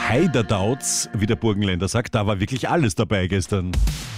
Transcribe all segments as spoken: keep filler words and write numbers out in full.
Heiderdauz, wie der Burgenländer sagt, da war wirklich alles dabei gestern.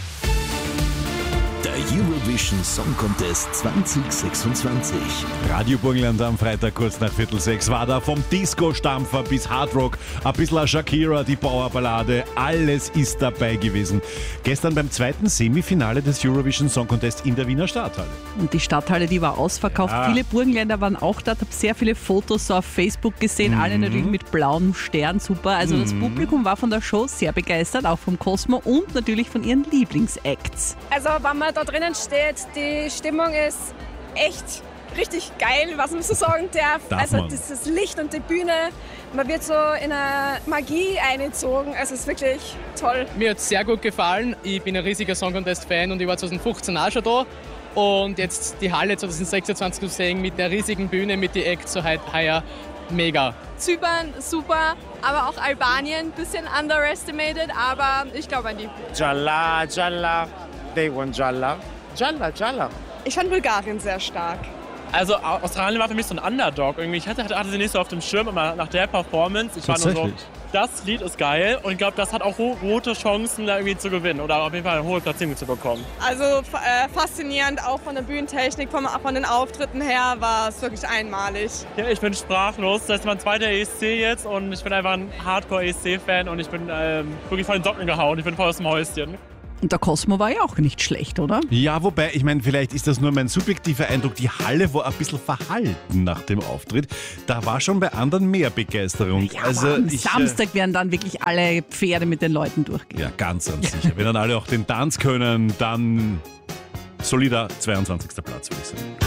Der Eurovision Song Contest zwanzig sechsundzwanzig. Radio Burgenland am Freitag kurz nach Viertel sechs war da vom Disco-Stampfer bis Hardrock, ein bisschen Shakira, die Bauerballade, alles ist dabei gewesen. Gestern beim zweiten Semifinale des Eurovision Song Contest in der Wiener Stadthalle. Und die Stadthalle, die war ausverkauft. Ja. Viele Burgenländer waren auch da. Ich habe sehr viele Fotos so auf Facebook gesehen, Mhm. alle natürlich mit blauem Stern, super. Also das Mhm. Publikum war von der Show sehr begeistert, auch vom Cosmo und natürlich von ihren Lieblingsacts. Also wenn man da drinnen steht, die Stimmung ist echt richtig geil, was man so sagen darf. Darf also man. das Licht und die Bühne, man wird so in eine Magie eingezogen. Also es ist wirklich toll. Mir hat es sehr gut gefallen. Ich bin ein riesiger Song Contest-Fan und ich war zwanzig fünfzehn auch schon da. Und jetzt die Halle zwanzig sechsundzwanzig zu sehen mit der riesigen Bühne, mit den Acts so heute heuer, mega. Zypern, super, aber auch Albanien, bisschen underestimated, aber ich glaube an die. Jalla, Jalla, they want Jalla. Jalla, Jalla. Ich fand Bulgarien sehr stark. Also Australien war für mich so ein Underdog irgendwie. Ich hatte, hatte sie nicht so auf dem Schirm, aber nach der Performance, ich war nur so, Tatsächlich? das Lied ist geil und ich glaube, das hat auch ho- gute Chancen, da irgendwie zu gewinnen oder auf jeden Fall eine hohe Platzierung zu bekommen. Also äh, faszinierend, auch von der Bühnentechnik, von, von den Auftritten her war es wirklich einmalig. Ja, ich bin sprachlos. Das ist mein zweiter E S C jetzt und ich bin einfach ein Hardcore-E S C-Fan und ich bin ähm, wirklich von den Socken gehauen. Ich bin voll aus dem Häuschen. Und der Cosmo war ja auch nicht schlecht, oder? Ja, wobei, ich meine, vielleicht ist das nur mein subjektiver Eindruck, die Halle war ein bisschen verhalten nach dem Auftritt. Da war schon bei anderen mehr Begeisterung. Ja, also aber am ich, äh, Samstag werden dann wirklich alle Pferde mit den Leuten durchgehen. Ja, ganz, ganz sicher. Wenn dann alle auch den Tanz können, dann solider zweiundzwanzigster Platz, würde ich sagen.